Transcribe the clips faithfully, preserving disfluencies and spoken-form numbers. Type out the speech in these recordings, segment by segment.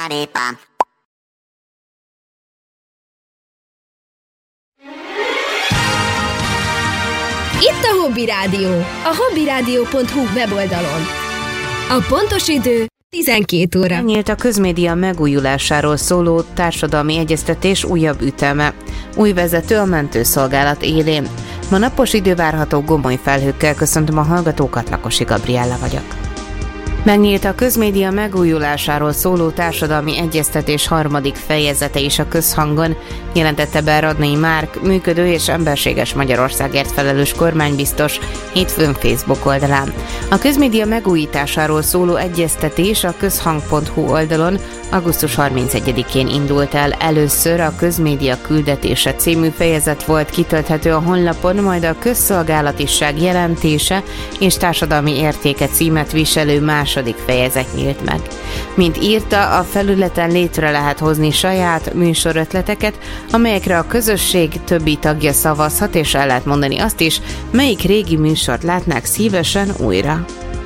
Itt a Hobby Rádió, a hobbyradio pont hu weboldalon. A pontos idő tizenkét óra. Nyílt a közmédia megújulásáról szóló társadalmi egyeztetés újabb üteme. Új vezető a mentőszolgálat élén. Ma napos idő várható, gomoly felhőkkel. Köszöntöm a hallgatókat, Lakosi Gabriella vagyok. Megnyílt a közmédia megújulásáról szóló társadalmi egyeztetés harmadik fejezete is a Közhangon, jelentette be Radnai Márk, működő és emberséges Magyarországért felelős kormánybiztos hétfőn Facebook oldalán. A közmédia megújításáról szóló egyeztetés a közhang pont hu oldalon augusztus harmincegyedikén indult el. Először a Közmédia küldetése című fejezet volt kitölthető a honlapon, majd a Közszolgálatiság jelentése és társadalmi értéke címet viselő második fejezet nyílt meg. Mint írta, a felületen létre lehet hozni saját műsorötleteket, amelyekre a közösség többi tagja szavazhat, és el lehet mondani azt is, melyik régi műsort látnák szívesen újra.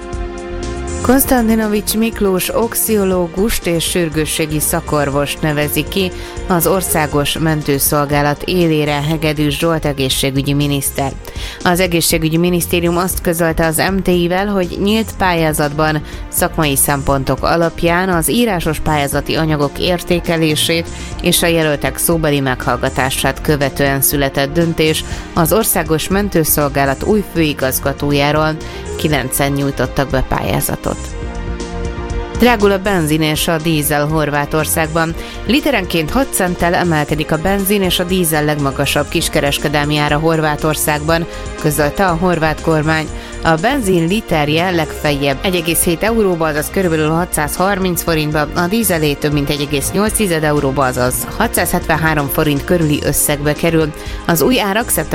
Konstantinovics Miklós oxiológust és sürgősségi szakorvost nevezi ki az Országos Mentőszolgálat élére Hegedűs Zsolt egészségügyi miniszter. Az egészségügyi minisztérium azt közölte az em té i-vel, hogy nyílt pályázatban szakmai szempontok alapján az írásos pályázati anyagok értékelését és a jelöltek szóbeli meghallgatását követően született döntés az Országos Mentőszolgálat új főigazgatójáról. Kilencen nyújtottak be pályázatot. Drágul a benzin és a dízel Horvátországban. Literenként hat centtel emelkedik a benzin és a dízel legmagasabb kiskereskedelmi ára Horvátországban, közölte a horvát kormány. A benzin literje legfeljebb egy egész hét euróba, azaz körülbelül hatszázharminc forintba, a dízelé több mint egy egész nyolc euróba, azaz hatszázhetvenhárom forint körüli összegbe kerül. Az új árak szeptember